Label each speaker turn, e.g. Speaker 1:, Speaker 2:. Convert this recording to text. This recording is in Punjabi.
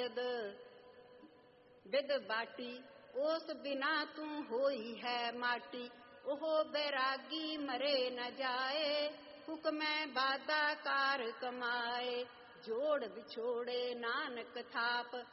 Speaker 1: ਬਿਦ ਬਾਟੀ ਉਸ ਬਿਨਾ ਤੂੰ ਹੋਈ ਹੈ ਮਾਟੀ। ਉਹ ਬੈਰਾਗੀ ਮਰੇ ਨ ਜਾਏ, ਹੁਕਮੈ ਬਾਦਾ ਕਾਰ ਕਮਾਏ। ਜੋੜ ਵਿਛੋੜੇ ਨਾਨਕ ਥਾਪ,